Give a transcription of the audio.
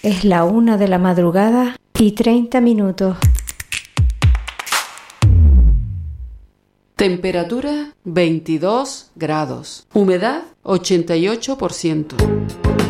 Es la 1 de la madrugada y 30 minutos. Temperatura 22 grados. Humedad 88%.